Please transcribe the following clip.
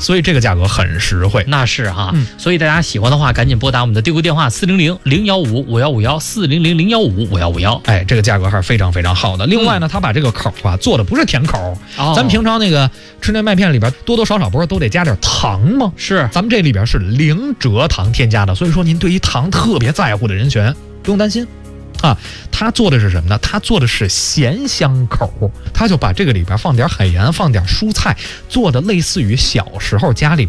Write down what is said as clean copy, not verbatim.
所以这个价格很实惠。 那是哈，所以大家喜欢的话，赶紧拨打我们的订购电话400-015-5151，400-015-5151。 哎，这个价格还是非常非常好的。另外呢，他把这个口啊做的不是甜口，咱平常那个吃那麦片里边多多少少不是都得加点糖吗？ 是， 咱们这里边是零蔗糖添加的，所以说您对于糖特别在乎的人群不用担心。啊，他做的是什么呢？他做的是咸香口，他就把这个里边放点海盐，放点蔬菜，做的类似于小时候家里边